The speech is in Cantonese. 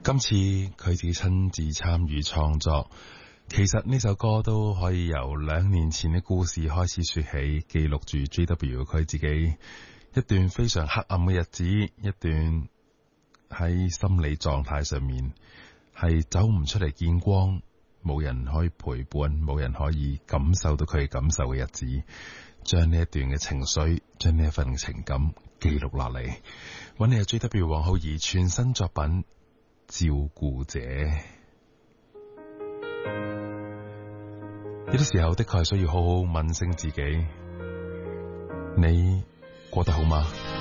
今次佢自己親自參與創作，其實呢首歌都可以由2年前嘅故事開始說起，記錄住 JW 佢自己一段非常黑暗嘅日子，一段喺心理狀態上面係走唔出嚟見光，冇人可以陪伴，冇人可以感受到佢感受嘅日子，將呢一段嘅情緒，將呢一份情感記錄落嚟。揾你係 JW 王浩儀全新作品照顧者。有啲時候的確係需要好好問聲自己，你過得好嗎？